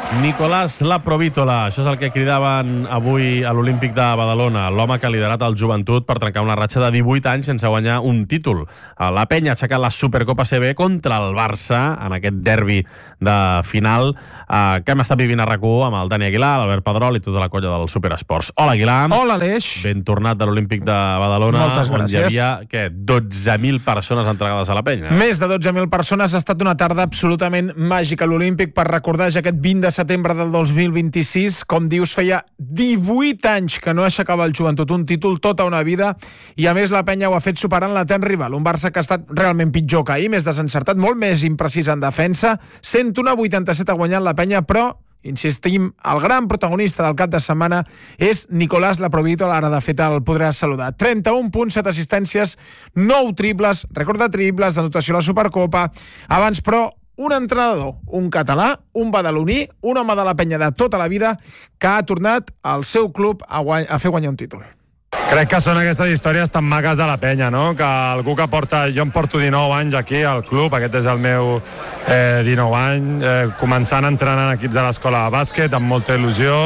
Nicolás Laprovítola, això és el que cridaven avui a l'Olímpic de Badalona, l'home que ha liderat el Joventut per trencar una ratxa de 18 anys sense guanyar un títol. La penya ha aixecat la Supercopa CB contra el Barça en aquest derbi de final que hem estat vivint a RAC1 amb el Dani Aguilar, l'Albert Pedrol i tota la colla del Superesports. Hola, Aguilar. Hola, Aleix. Ben tornat de l'Olímpic de Badalona. Moltes gràcies. On hi havia 12.000 persones entregades a la penya. Més de 12.000 persones. Ha estat una tarda absolutament màgica a l'Olímpic per recordar ja aquest 20 de setembre del 2026. Com dius, feia 18 anys que no aixecava el Joventut un títol, tota una vida, i a més la penya ho ha fet superant l'etern rival, un Barça que ha estat realment pitjor que ahir, més desencertat, molt més imprecís en defensa. 101-87 ha guanyat la penya, però insistim, el gran protagonista del cap de setmana és Nicolás Laprovítola. Ara de fet el podràs saludar. 31 punts, 7 assistències, 9 triples, rècord de triples, d'anotació a la Supercopa. Abans, però, un entrenador, un català, un badaloní, un home de la penya de tota la vida que ha tornat al seu club a fer guanyar un títol. Crec que són aquestes històries tan maques de la penya, no? Que algú que porta... Jo em porto 19 anys aquí al club, aquest és el meu 19 any, començant a entrenar en equips de l'escola de bàsquet, amb molta il·lusió,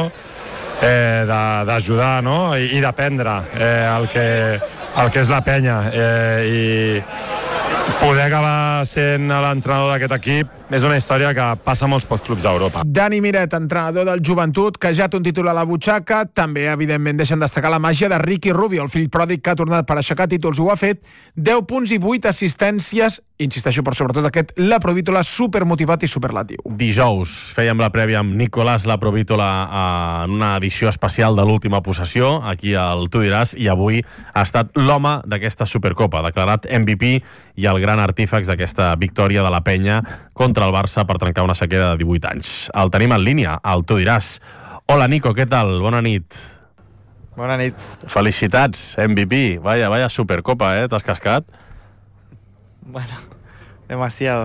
d'ajudar, no? I d'aprendre el que és la penya. I poder acabar sent l'entrenador d'aquest equip és una història que passa a molts pocs clubs d'Europa. Dani Miret, entrenador del Joventut, que ja té un títol a la butxaca. També, evidentment, deixen destacar la màgia de Ricky Rubio, el fill pròdig que ha tornat per aixecar títols. Ho ha fet, 10 punts i 8 assistències. Insisteixo per sobretot aquest Laprovítola supermotivat i superlatiu. Dijous fèiem la prèvia amb Nicolás Laprovítola en una edició especial de l'última possessió, aquí al Tu diràs, i avui ha estat l'home d'aquesta Supercopa, declarat MVP i el gran artífex d'aquesta victòria de la penya contra el Barça per trencar una sequera de 18 anys. El tenim en línia, al Tu diràs. Hola, Nico, què tal? Bona nit. Bona nit. Felicitats, MVP. Vaya Supercopa, t'has cascat? Bueno, demasiado.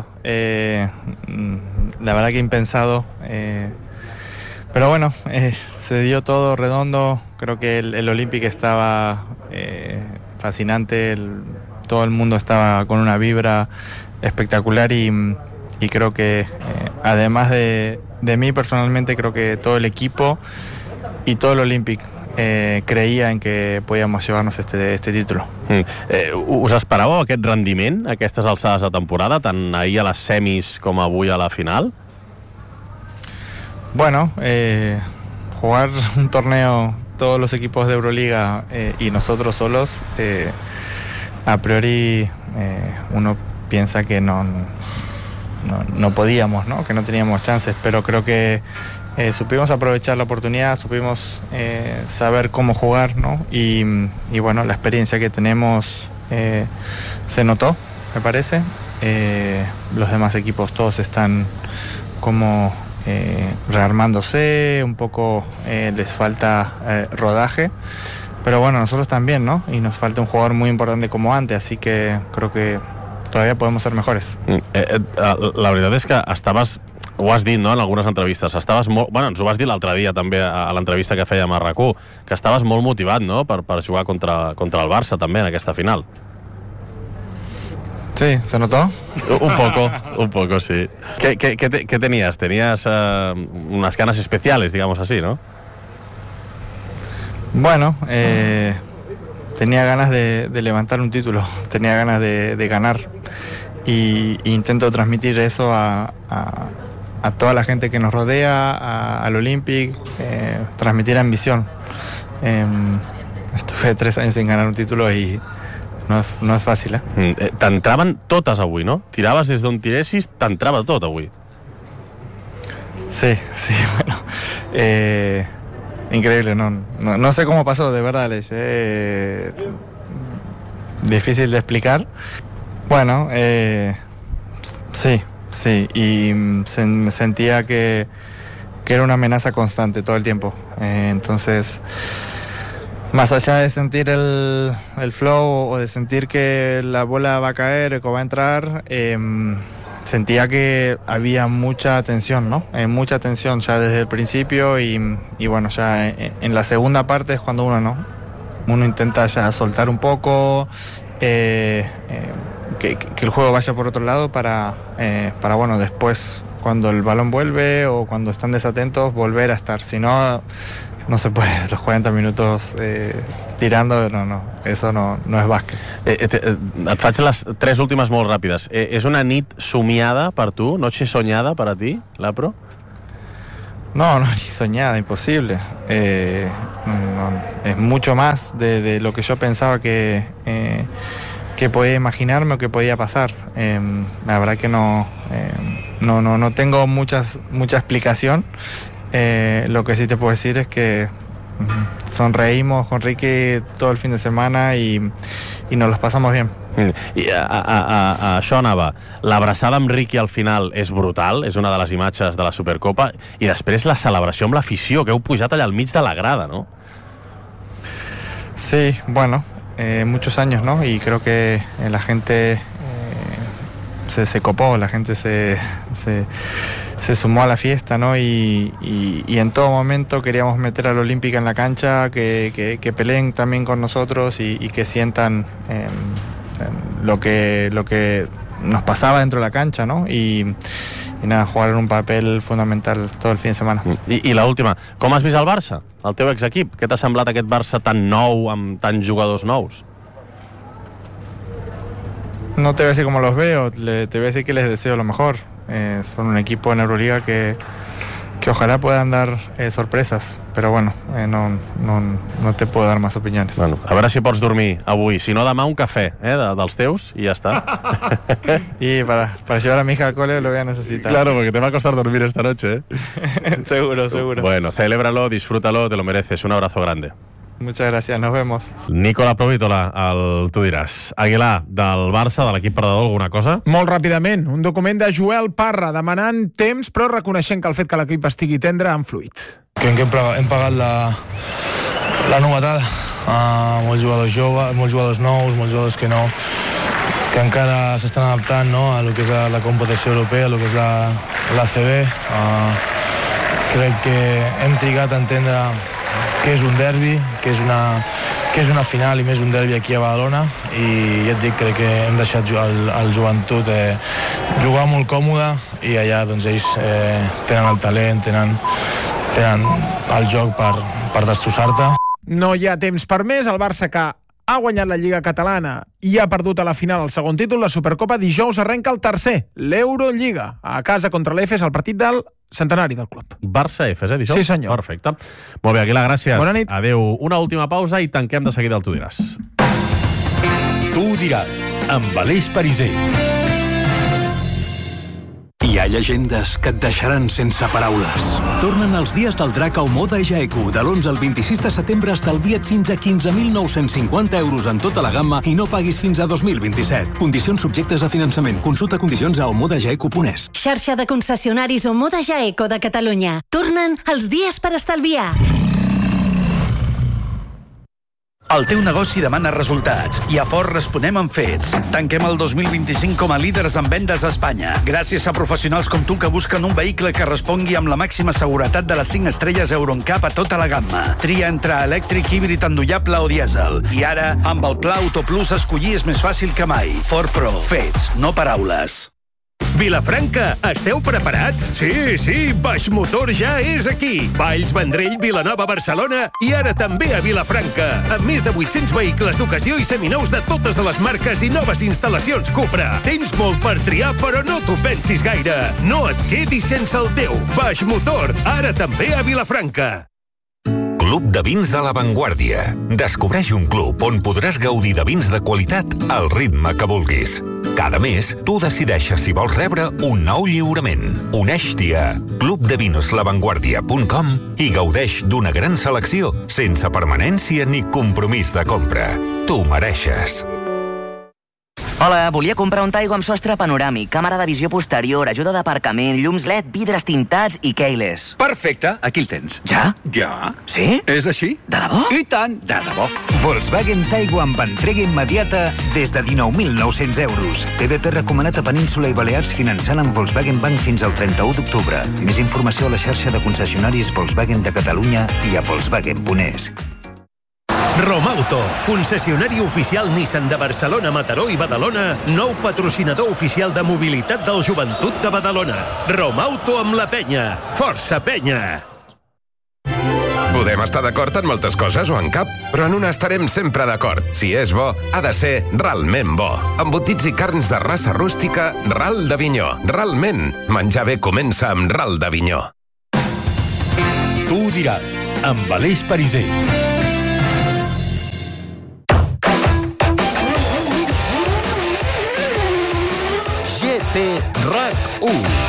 La verdad que impensado. Pero bueno, se dio todo redondo. Creo que el Olympic estaba fascinante. Todo el mundo estaba con una vibra espectacular y creo que además de mí personalmente, creo que todo el equipo y todo el Olympic creia en que podíamos llevarnos este título. Us esperàveu aquest rendiment, aquestes alçades de temporada, tant ahir a les semis com avui a la final? Bueno, jugar un torneo, todos los equipos de Euroliga y nosotros solos, a priori uno piensa que no podíamos, ¿no? Que no teníamos chances, pero creo que supimos aprovechar la oportunidad, supimos saber cómo jugar, ¿no? Y bueno, la experiencia que tenemos se notó, me parece. Los demás equipos todos están como rearmándose, un poco les falta rodaje, pero bueno, nosotros también, ¿no? Y nos falta un jugador muy importante como antes, así que creo que todavía podemos ser mejores. La veritat és que estaves... Ho has dit, no?, en algunes entrevistes. Estaves molt... Bueno, ens ho vas dir l'altre dia també a l'entrevista que fèiem a RAC1, que estaves molt motivat, no?, per jugar contra el Barça també en aquesta final. Sí, ¿se notó? Un poco, sí. ¿Qué tenías? Tenías unas ganas especiales, digamos así, ¿no? Bueno, tenía ganas de levantar un título, tenía ganas de ganar y intento transmitir eso a toda la gente que nos rodea, al Olympic, transmitir ambición. Estuve 3 años sin ganar un título y no és fàcil, T'entraven totes avui, no? Tiraves des d'on tiressis, t'entrava tot avui. Sí, bueno. Increíble, no sé cómo pasó, de verdad, Alex. Difícil de explicar. Bueno, sí, y sentía que era una amenaza constante todo el tiempo. Entonces, más allá de sentir el flow o de sentir que la bola va a caer o que va a entrar, sentía que había mucha tensión, ¿no? Mucha tensión ya desde el principio y bueno, ya en la segunda parte es cuando uno intenta ya soltar un poco, que el juego vaya por otro lado para bueno, después cuando el balón vuelve o cuando están desatentos, volver a estar. Si no, no se puede, los 40 minutos tirando, no, eso no es bàsquet. Et faig les 3 últimes molt ràpides. És una nit somiada per tu? Noche soñada per a ti, Lapro? No, ni soñada, imposible. No, es mucho más de lo que yo pensaba que podía imaginarme o que podía pasar. La verdad que no tengo mucha explicación. Lo que sí te puedo decir es que sonreímos con Ricky todo el fin de semana y nos los pasamos bien. I això anava. L'abraçada amb Ricky al final és brutal, és una de les imatges de la Supercopa, i després la celebració amb l'afició, que heu pujat allà al mig de la grada, ¿no? Sí, bueno, muchos años, ¿no? Y creo que la gente se copó, la gente se sumó a la fiesta, ¿no? Y en todo momento queríamos meter a la Olímpica en la cancha, que peleen también con nosotros y que sientan lo que nos pasaba dentro de la cancha, ¿no? Y nada, jugaron un papel fundamental todo el fin de semana. I l'última, com has vist el Barça, el teu exequip? Què t'ha semblat aquest Barça tan nou, amb tants jugadors nous? No te voy a decir cómo los veo, te voy a decir que les deseo lo mejor. Son un equipo en Euroliga que ojalá puedan dar sorpresas, pero bueno, no te puedo dar más opiniones. Bueno, a veure si pots dormir avui, si no demà un cafè dels teus i ja està. Y para llevar a mi hija al cole lo voy a necesitar. Claro, porque te va a costar dormir esta noche, Seguro. Bueno, celébralo, disfrútalo, te lo mereces. Un abrazo grande. Muchas gracias, nos vemos. Nicola Provítola, tu diràs. Aguilar, del Barça, de l'equip perdedor, alguna cosa? Molt ràpidament, un document de Joel Parra demanant temps, però reconeixent que el fet que l'equip estigui tendre ha influït. Que hem pagat la novetada. Molts jugadors joves, molts jugadors nous, molts jugadors que encara s'estan adaptant, no, a lo que és la competició europea, a lo que és l'ACB. Crec que hem trigat a entendre que és un derbi, que és una final i més un derbi aquí a Badalona, i ja et dic, crec que hem deixat el Joventut jugar molt còmode, i allà doncs ells tenen el talent, tenen el joc per destrossar-te. No hi ha temps per més. El Barça, que ha guanyat la Lliga Catalana i ha perdut a la final el segon títol, la Supercopa, dijous arrenca el tercer, l'Eurolliga, a casa contra l'Efes, el partit del centenari del club. Barça-Efes, dijous? Sí, senyor. Perfecte. Molt bé, Aguilar, gràcies. Bona nit. Adéu. Una última pausa i tanquem de seguida el Tu diràs. Tu diràs, amb Aleix Pariser. Hi ha llegendes que et deixaran sense paraules. Tornen els dies del drac a Omoda Jaeku. De l'11 al 26 de setembre estalvia't fins a 15.950 euros en tota la gamma i no paguis fins a 2027. Condicions subjectes a finançament. Consulta condicions a omodajaeku.es. Xarxa de concessionaris Omoda Jaeco de Catalunya. Tornen els dies per estalviar. El teu negoci demana resultats i a Ford responem amb fets. Tanquem el 2025 com a líders en vendes a Espanya, gràcies a professionals com tu que busquen un vehicle que respongui amb la màxima seguretat de les 5 estrelles Euro NCAP a tota la gamma. Tria entre elèctric, híbrid endollable o dièsel. I ara, amb el Pla Auto Plus, escollir és més fàcil que mai. Ford Pro. Fets, no paraules. Vilafranca, esteu preparats? Sí, Baix Motor ja és aquí. Valls, Vendrell, Vilanova, Barcelona i ara també a Vilafranca. Amb més de 800 vehicles d'ocasió i seminous de totes les marques i noves instal·lacions Cupra. Tens molt per triar, però no t'ho pensis gaire. No et quedis sense el teu. Baix Motor, ara també a Vilafranca. Club de Vins de La Vanguardia. Descobreix un club on podràs gaudir de vins de qualitat al ritme que vulguis. Cada mes, tu decideixes si vols rebre un nou lliurament. Uneix-t'hi a clubdevinslavanguardia.com i gaudeix d'una gran selecció sense permanència ni compromís de compra. Tu mereixes. Hola, volia comprar un Taigo amb sostre panoràmic, càmera de visió posterior, ajuda d'aparcament, llums LED, vidres tintats i keyless. Perfecte, aquí el tens. Ja? Ja. Sí? És així. De debò? I tant, de debò. Volkswagen Taigo amb entrega immediata des de 19.900 euros. PVP recomanat a Península i Balears finançant amb Volkswagen Bank fins al 31 d'octubre. Més informació a la xarxa de concessionaris Volkswagen de Catalunya i a Volkswagen.es. Romauto, concessionari oficial Nissan de Barcelona, Mataró i Badalona, nou patrocinador oficial de mobilitat del Joventut de Badalona. Romauto amb la penya. Força penya! Podem estar d'acord en moltes coses o en cap, però en una estarem sempre d'acord. Si és bo, ha de ser realment bo. Embotits i carns de raça rústica, Ral d'Avinyó. Realment, menjar bé comença amb Ral d'Avinyó. Tu ho diràs, amb Aleix Pariser. GT RAC 1.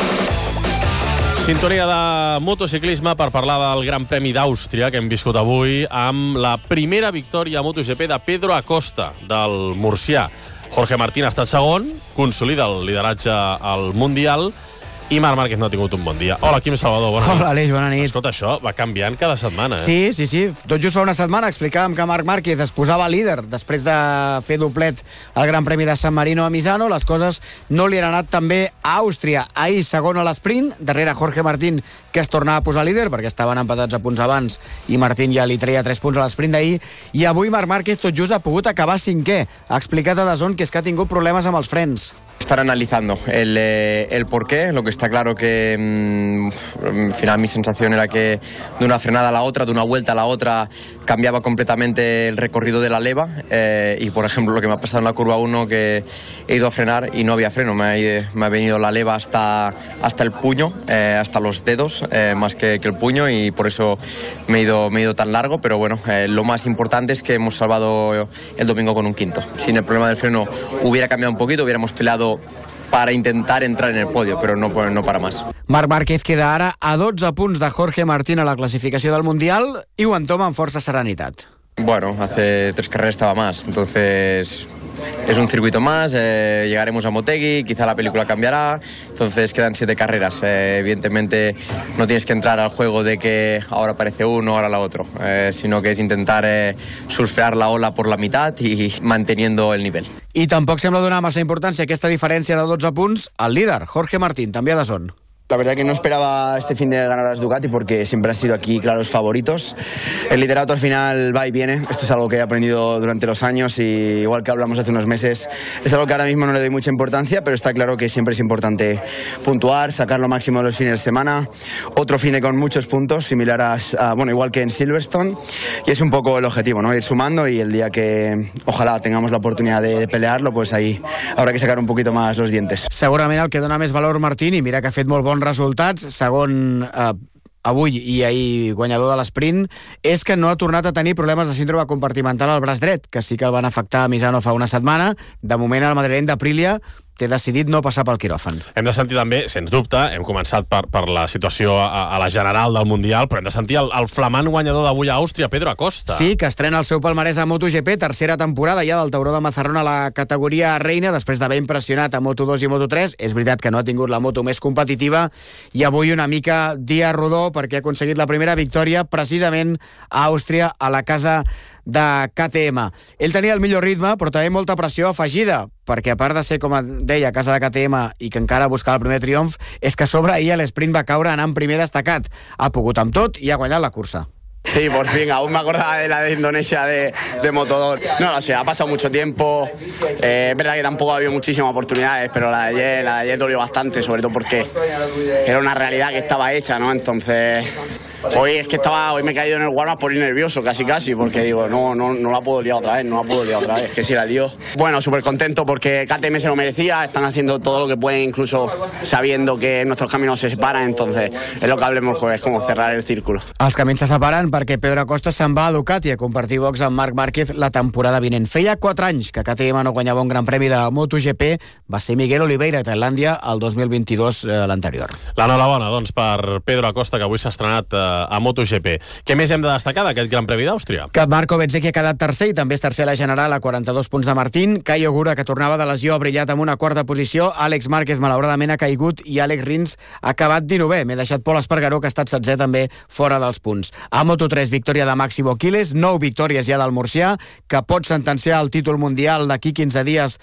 Sintonia de motociclisme per parlar del Gran Premi d'Àustria que hem viscut avui amb la primera victòria a MotoGP de Pedro Acosta, del murcià. Jorge Martín ha estat segon, consolida el lideratge al Mundial, i Marc Márquez no ha tingut un bon dia. Hola, Quim Salvador, bona nit. Hola, Aleix, bona nit. Escolta, això va canviant cada setmana, Sí. Tot just fa una setmana explicàvem que Marc Márquez es posava líder després de fer doblet al Gran Premi de San Marino a Misano. Les coses no li han anat tan bé a Àustria. Ahir segon a l'esprint, darrere Jorge Martín, que es tornava a posar líder, perquè estaven empatats a punts abans i Martín ja li treia 3 punts a l'esprint d'ahir. I avui Marc Márquez tot just ha pogut acabar cinquè. Ha explicat a DAZN que és que ha tingut problemes amb els frens. Estar analizando el por qué. Lo que está claro que al final mi sensación era que de una frenada a la otra, de una vuelta a la otra, cambiaba completamente el recorrido de la leva. Y por ejemplo lo que me ha pasado en la curva 1, que he ido a frenar y no había freno, me ha venido la leva hasta el puño, hasta los dedos, más que el puño, y por eso me he ido tan largo. Pero bueno, lo más importante es que hemos salvado el domingo con un quinto. Sin el problema del freno hubiera cambiado un poquito, hubiéramos peleado para intentar entrar en el podio, però no para más. Marc Márquez queda ara a 12 punts de Jorge Martín a la classificació del Mundial i ho entoma amb força serenitat. Bueno, hace 3 carreras estaba más, entonces es un circuito más, llegaremos a Motegi, quizá la película cambiará, entonces quedan 7 carreras. Evidentemente no tienes que entrar al juego de que ahora aparece uno, ahora la otro, sino que es intentar surfear la ola por la mitad y manteniendo el nivel. I tampoc sembla donar massa importància a aquesta diferència de 12 punts al líder, Jorge Martín, també a DAZN. La verdad que no esperaba este fin de ganar a las Ducati porque siempre han sido aquí claros favoritos. El liderato al final va y viene. Esto es algo que he aprendido durante los años y igual que hablamos hace unos meses, es algo que ahora mismo no le doy mucha importancia, pero está claro que siempre es importante puntuar, sacar lo máximo de los fines de semana. Otro fin con muchos puntos, similar a igual que en Silverstone, y es un poco el objetivo, ¿no? Ir sumando, y el día que ojalá tengamos la oportunidad de pelearlo, pues ahí habrá que sacar un poquito más los dientes. Segurament el que dona més valor Martín, i mira que ha fet molt bons resultats, segon avui i ahir guanyador de l'esprint, és que no ha tornat a tenir problemes de síndrome compartimental al braç dret, que sí que el van afectar a Misano fa una setmana. De moment el madrileny d'Aprilia té decidit no passar pel quiròfan. Hem de sentir també, sens dubte, hem començat per la situació a la general del Mundial, però hem de sentir el flamant guanyador d'avui a Àustria, Pedro Acosta. Sí, que estrena el seu palmarès a MotoGP, tercera temporada ja del tauró de Mazarrón a la categoria reina, després d'haver impressionat a Moto2 i Moto3. És veritat que no ha tingut la moto més competitiva, i avui una mica dia rodó perquè ha aconseguit la primera victòria precisament a Àustria, a la casa de KTM. Ell tenia el millor ritme, però també molta pressió afegida, perquè a part de ser, com deia, a casa de KTM i que encara buscava el primer triomf, és que a sobre ahir a l'esprint va caure anant primer destacat. Ha pogut amb tot i ha guanyat la cursa. Sí, por fin, aún me acordaba de la de Indonesia de Moto2. No sé, ha pasado mucho tiempo. Es verdad que tampoco ha habido muchísimas oportunidades, pero la de ayer dolió bastante, sobre todo porque era una realidad que estaba hecha, ¿no? Entonces, hoy me he caído en el warm-up por ir nervioso, casi, porque digo, no la puedo liar otra vez, que sí la lío. Bueno, súper contento porque KTM se lo merecía, están haciendo todo lo que pueden, incluso sabiendo que nuestros caminos se separan, entonces es lo que hablemos, es como cerrar el círculo. Els camins se separen perquè Pedro Acosta se'n va a Ducati a compartir box amb Marc Márquez la temporada vinent. Feia 4 anys que KTM no guanyava un gran premi de MotoGP, va ser Miguel Oliveira a Tailàndia el 2022, l'anterior. L'enhorabona, doncs, per Pedro Acosta, que avui s'ha estrenat a MotoGP. Què més hem de destacar d'aquest Gran Premi d'Àustria? Que Marco Bezzecchi ha quedat tercer i també és tercer a la general a 42 punts de Martín. Caio Gura, que tornava de lesió, ha brillat amb una quarta posició. Àlex Márquez, malauradament, ha caigut, i Àlex Rins ha acabat 19è. M'he deixat Pol Espargaró, que ha estat 16è també fora dels punts. A Moto3, victòria de Máximo Quiles, 9 victòries ja del murcià, que pot sentenciar el títol mundial d'aquí 15 dies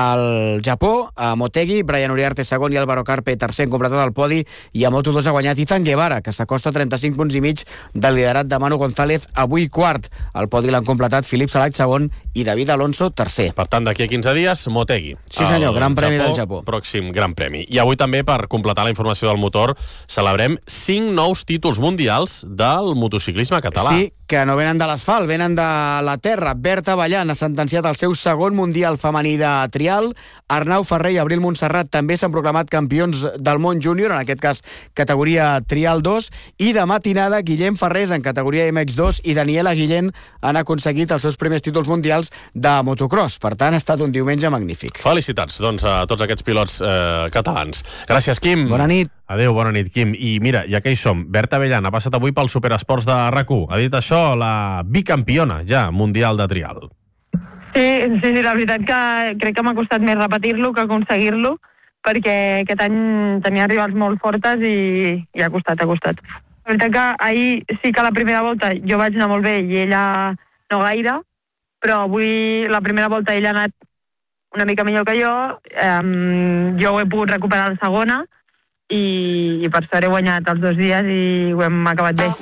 al Japó. A Motegi, Brian Uriarte segon i Álvaro Carpe tercer en completat el podi, i a Moto2 ha guanyat Izan Guevara, que s'acosta a 35 5 punts i mig del liderat de Manu González, avui quart. El podi l'han completat Filip Salat segon i David Alonso tercer. Per tant, d'aquí a 15 dies, Motegi. Sí senyor, Gran Premi del Japó. Pròxim Gran Premi. I avui també, per completar la informació del motor, celebrem 5 nous títols mundials del motociclisme català. Sí, que no venen de l'asfalt, venen de la terra. Berta Ballant ha sentenciat el seu segon mundial femení de trial. Arnau Ferrer i Abril Montserrat també s'han proclamat campions del món júnior, en aquest cas categoria trial 2, i de matinada Guillem Ferrés en categoria MX2 i Daniela Guillén han aconseguit els seus primers títols mundials de motocross. Per tant, ha estat un diumenge magnífic. Felicitats, doncs, a tots aquests pilots catalans. Gràcies, Quim. Bona nit. Adéu, bona nit, Quim. I mira, ja que hi som, Berta Bellan ha passat avui pel Superesports de RAC1. Ha dit això la bicampiona ja mundial de trial. Sí, la veritat que crec que m'ha costat més repetir-lo que aconseguir-lo, perquè aquest any tenia rivals molt fortes i ha costat. La veritat que ahir sí que la primera volta jo vaig anar molt bé i ella no gaire, però avui la primera volta ella ha anat una mica millor que jo, jo ho he pogut recuperar la segona, i per sort he guanyat els 2 dies i ho hem acabat bé.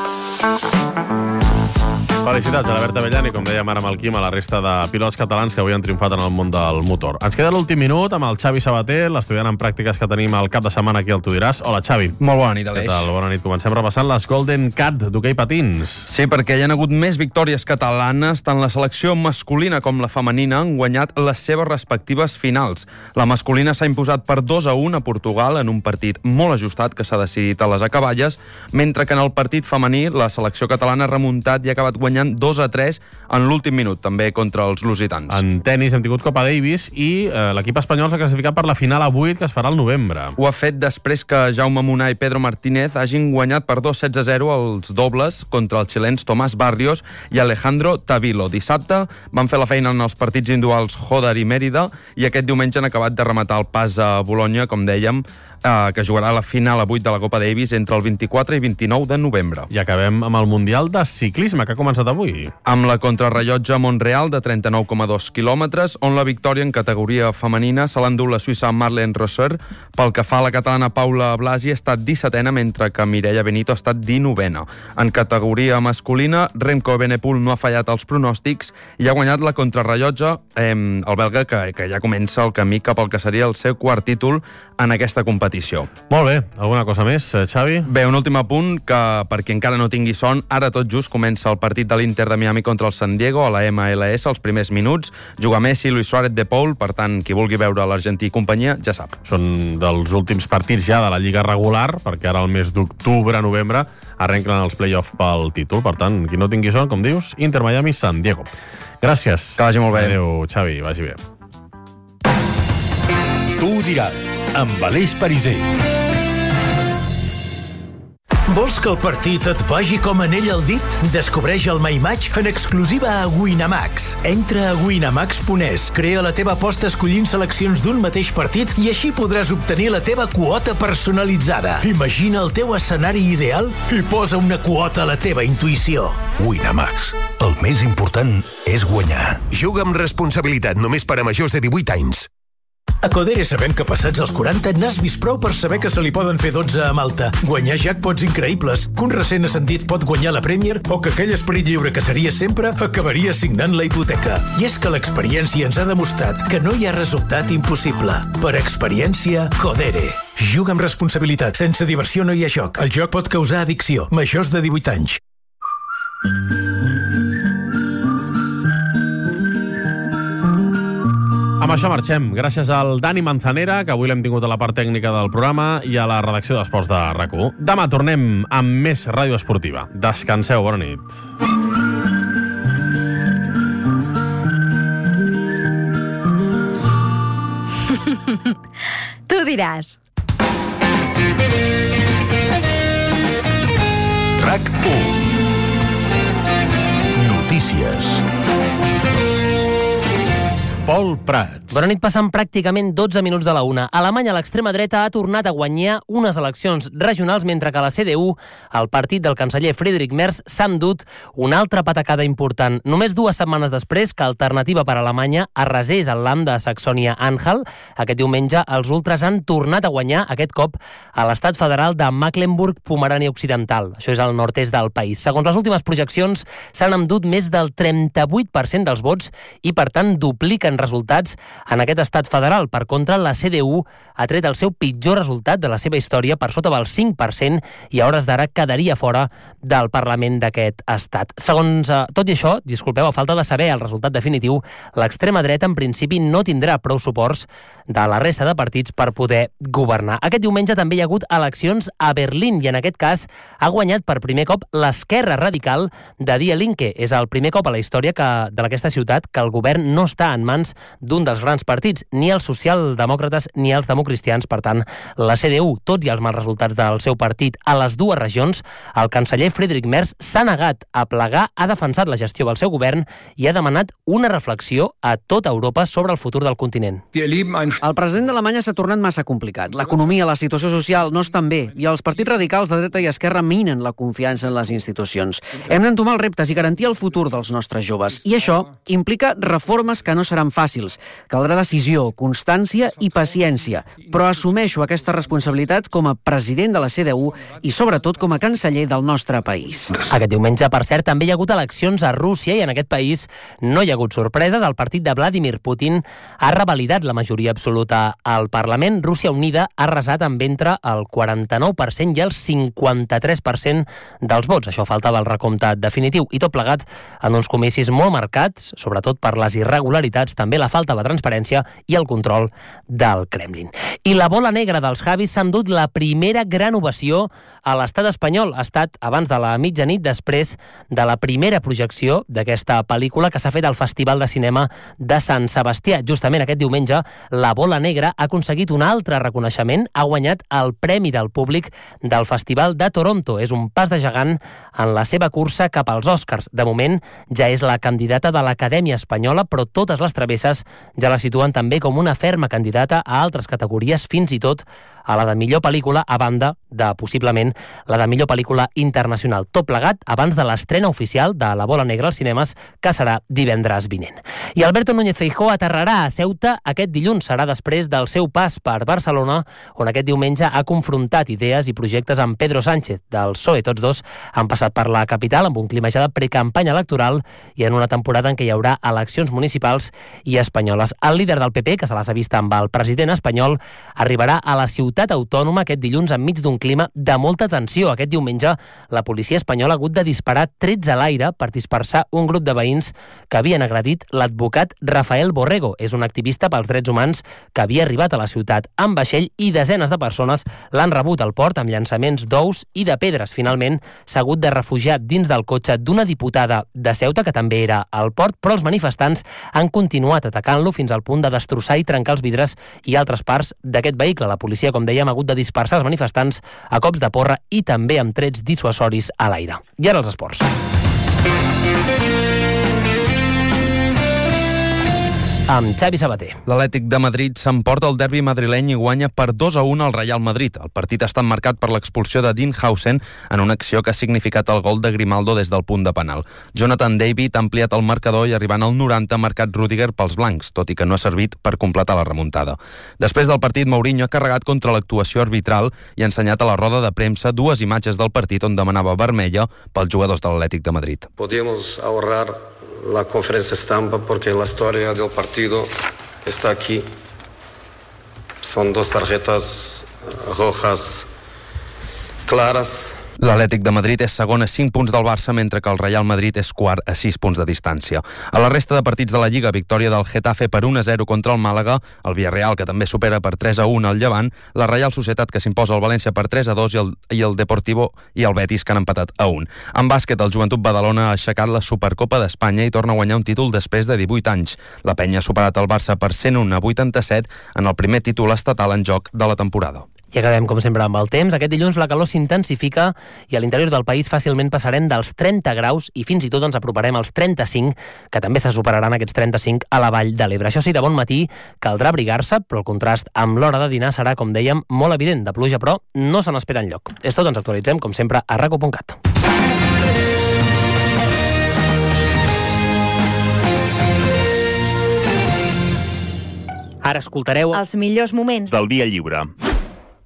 Felicitats a la Berta Bellan i, com dèiem ara amb el Quim, a la resta de pilots catalans que avui han triomfat en el món del motor. Ens queda l'últim minut amb el Xavi Sabater, l'estudiant en pràctiques que tenim el cap de setmana aquí al Tu diràs. Hola, Xavi. Molt bona nit, Aleix. Què tal? Bona nit. Comencem repassant les Golden Cat d'hoquei patins. Sí, perquè hi ha hagut més victòries catalanes, tant la selecció masculina com la femenina han guanyat les seves respectives finals. La masculina s'ha imposat per 2-1 a Portugal en un partit molt ajustat que s'ha decidit a les acaballes, mentre que en el partit femení la selecció catalana ha remuntat i ha acabat guanyant 2-3 en l'últim minut, també contra els lusitans. En tennis hem tingut Copa Davis i l'equip espanyol s'ha classificat per la final a 8 que es farà al novembre. Ho ha fet després que Jaume Munar i Pedro Martínez hagin guanyat per 2-16-0 els dobles contra els xilens Tomás Barrios i Alejandro Tavilo. Dissabte van fer la feina en els partits individuals Hodar i Mérida i aquest diumenge han acabat de rematar el pas a Bolonya, com dèiem, que jugarà la final a 8 de la Copa Davis entre el 24 i 29 de novembre. I acabem amb el Mundial de Ciclisme, que ha començat avui. Amb la contrarrellotge a Montreal de 39,2 quilòmetres, on la victòria en categoria femenina se l'endú la suïssa Marlene Rosser. Pel que fa a la catalana Paula Blasi, ha estat 17a, mentre que Mireia Benito ha estat 19a. En categoria masculina, Remco Evenepoel no ha fallat els pronòstics i ha guanyat la contrarrellotge, el belga, que ja comença el camí cap al que seria el seu quart títol en aquesta competició. Molt bé. Alguna cosa més, Xavi? Bé, un últim apunt, que per qui encara no tingui son, ara tot just comença el partit de l'Inter de Miami contra el San Diego a la MLS, els primers minuts. Juga Messi, Luis Suárez, De Paul, per tant, qui vulgui veure l'Argentí i companyia, ja sap. Són dels últims partits ja de la Lliga regular, perquè ara el mes d'octubre, novembre, arrenquen els play-off pel títol. Per tant, qui no tingui son, com dius, Inter Miami, San Diego. Gràcies. Que vagi molt bé. Adéu, Xavi, vagi bé. Tu diràs, amb Aleix Pariser. Vols que el partit et vagi com anell al dit? Descobreix el My Match en exclusiva a Winamax. Entra a winamax.es, crea la teva aposta escollint seleccions d'un mateix partit i així podràs obtenir la teva quota personalitzada. Imagina el teu escenari ideal i posa una quota a la teva intuïció. Winamax. El més important és guanyar. Juga amb responsabilitat, només per a majors de 18 anys. A Codere sabem que passats els 40 n'has vist prou per saber que se li poden fer 12 a Malta, guanyar jackpots increïbles, que un recent ascendit pot guanyar la Premier o que aquell esperit lliure que seria sempre acabaria signant la hipoteca. I és que l'experiència ens ha demostrat que no hi ha resultat impossible. Per experiència, Codere. Juga amb responsabilitat. Sense diversió no hi ha joc. El joc pot causar addicció. Majors de 18 anys. Amb això marxem. Gràcies al Dani Manzanera, que avui l'hem tingut a la part tècnica del programa, i a la redacció d'Esports de RAC1. Demà tornem amb més ràdio esportiva. Descanseu, bona nit. Tu diràs. RAC1. Notícies. Pol Prats. Bona nit, passen pràcticament 12 minuts de la 1. A Alemanya, l'extrema dreta ha tornat a guanyar unes eleccions regionals, mentre que a la CDU, el partit del canceller Friedrich Merz, s'ha endut una altra patacada important. Només 2 setmanes després que Alternativa per Alemanya arrasés el Land de Saxònia-Anhalt, aquest diumenge els ultres han tornat a guanyar, aquest cop, a l'estat federal de Mecklenburg-Pomerània Occidental. Això és al nord-est del país. Segons les últimes projeccions, s'han endut més del 38% dels vots i, per tant, dupliquen resultats en aquest estat federal. Per contra, la CDU ha tret el seu pitjor resultat de la seva història per sota del 5% i a hores d'ara quedaria fora del Parlament d'aquest estat. Segons tot i això, disculpeu, a falta de saber el resultat definitiu, l'extrema dreta en principi no tindrà prou suports de la resta de partits per poder governar. Aquest diumenge també hi ha hagut eleccions a Berlín i en aquest cas ha guanyat per primer cop l'esquerra radical de Die Linke. És el primer cop a la història d'aquesta ciutat que el govern no està en mans d'un dels grans partits, ni els socialdemòcrates ni els democristians. Per tant, la CDU, tot i els mals resultats del seu partit a les 2 regions, el canceller Friedrich Merz s'ha negat a plegar, ha defensat la gestió del seu govern i ha demanat una reflexió a tota Europa sobre el futur del continent. El president d'Alemanya s'ha tornat massa complicat. L'economia, la situació social no estan bé i els partits radicals de dreta i esquerra minen la confiança en les institucions. Hem d'entomar els reptes i garantir el futur dels nostres joves. I això implica reformes que no seran fàcils. Caldrà decisió, constància i paciència. Però assumeixo aquesta responsabilitat com a president de la CDU i sobretot com a canceller del nostre país. Aquest diumenge, per cert, també hi ha hagut eleccions a Rússia i en aquest país no hi ha hagut sorpreses. El partit de Vladimir Putin ha revalidat la majoria absoluta al Parlament. Rússia Unida ha arrasat amb entre el 49% i el 53% dels vots. Això falta del recompte definitiu. I tot plegat en uns comicis molt marcats, sobretot per les irregularitats, també la falta de transparència i el control del Kremlin. I la bola negra dels Javis s'ha endut la primera gran ovació a l'estat espanyol. Ha estat abans de la mitjanit, després de la primera projecció d'aquesta pel·lícula que s'ha fet al Festival de Cinema de Sant Sebastià. Justament aquest diumenge, la bola negra ha aconseguit un altre reconeixement, ha guanyat el Premi del Públic del Festival de Toronto. És un pas de gegant en la seva cursa cap als Oscars. De moment, ja és la candidata de l'Acadèmia Espanyola, però totes les travesses ja la situen també com una ferma candidata a altres categories, fins i tot a la de millor pel·lícula, a banda de, possiblement, la de millor pel·lícula internacional. Tot plegat abans de l'estrena oficial de La bola negra als cinemes, que serà divendres vinent. I Alberto Núñez Feijóo aterrarà a Ceuta aquest dilluns. Serà després del seu pas per Barcelona, on aquest diumenge ha confrontat idees i projectes amb Pedro Sánchez del PSOE. Tots dos han passat per la capital amb un clima ja de precampanya electoral i en una temporada en què hi haurà eleccions municipals i espanyoles. El líder del PP, que se les ha vist amb el president espanyol, arribarà a la ciutat autònoma aquest dilluns enmig d'un clima de molta tensió. Aquest diumenge la policia espanyola ha hagut de disparar 13 a l'aire per dispersar un grup de veïns que havien agredit l'advocat Rafael Borrego. És un activista pels drets humans que havia arribat a la ciutat amb vaixell i desenes de persones l'han rebut al port amb llançaments d'ous i de pedres. Finalment s'ha hagut de refugiar dins del cotxe d'una diputada de Ceuta, que també era al port, però els manifestants han continuat atacant-lo fins al punt de destrossar i trencar els vidres i altres parts d'aquest vehicle. La policia, com dèiem, ha hagut de dispersar els manifestants a cops de porra i també amb trets dissuasoris a l'aire. I ara els esports. Amb Xavi Sabater. L'Atlètic de Madrid s'emporta el derbi madrileny i guanya per 2-1 al Real Madrid. El partit ha estat marcat per l'expulsió de Dean Howson en una acció que ha significat el gol de Grimaldo des del punt de penal. Jonathan David ha ampliat el marcador i arribant al 90 ha marcat Rüdiger pels blancs, tot i que no ha servit per completar la remuntada. Després del partit, Mourinho ha carregat contra l'actuació arbitral i ha ensenyat a la roda de premsa 2 imatges del partit on demanava vermella pels jugadors de l'Atlètic de Madrid. Podíamos ahorrar la conferencia estampa porque la historia del partido está aquí. Son 2 tarjetas rojas claras. L'Atlètic de Madrid és segon a 5 punts del Barça, mentre que el Real Madrid és quart a 6 punts de distància. A la resta de partits de la Lliga, victòria del Getafe per 1-0 contra el Màlaga, el Villarreal, que també supera per 3-1 al Llevant, la Reial Societat, que s'imposa al València per 3-2 i el Deportivo i el Betis, que han empatat a 1. En bàsquet, el Joventut Badalona ha aixecat la Supercopa d'Espanya i torna a guanyar un títol després de 18 anys. La Penya ha superat el Barça per 101-87 en el primer títol estatal en joc de la temporada. I acabem, com sempre, amb el temps. Aquest dilluns la calor s'intensifica i a l'interior del país fàcilment passarem dels 30 graus i fins i tot ens aproparem als 35, que també se superaran aquests 35 a la Vall de l'Ebre. Això sí, de bon matí caldrà abrigar-se, però el contrast amb l'hora de dinar serà, com dèiem, molt evident. De pluja, però, no se n'espera enlloc. És tot, ens actualitzem, com sempre, a raco.cat. Ara escoltareu els millors moments del dia lliure.